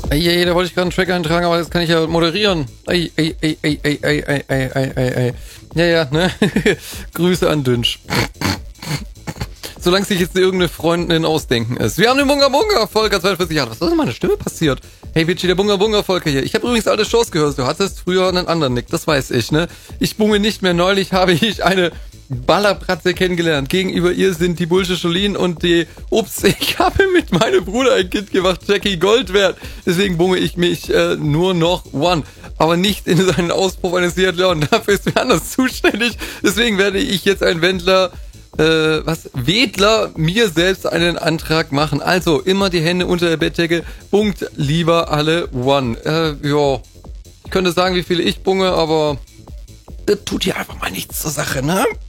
Ey, da wollte ich gerade einen Track eintragen, aber das kann ich ja moderieren. Ey. Ja, ne? Grüße an Dünsch. Solange sich jetzt irgendeine Freundin ausdenken ist. Wir haben den Bunga Bunga Volker 42 Jahre. Was ist denn mit meiner Stimme passiert? Hey, Witschi, der Bunga Bunga Volker hier. Ich habe übrigens alte Shows gehört. Du hattest früher einen anderen Nick, das weiß ich, ne? Ich bunge nicht mehr. Neulich habe ich eine Ballerbratze kennengelernt. Gegenüber ihr sind die Bullsche Jolien und die ich habe mit meinem Bruder ein Kind gemacht, Jackie Gold wert. Deswegen bunge ich mich nur noch One. Aber nicht in seinen Auspuff eines Seat Leon. Dafür ist wer anders zuständig. Deswegen werde ich jetzt ein Wedler mir selbst einen Antrag machen. Also immer die Hände unter der Bettdecke. Bungt lieber alle One. Ja. Ich könnte sagen, wie viele ich bunge, aber das tut hier einfach mal nichts zur Sache, ne?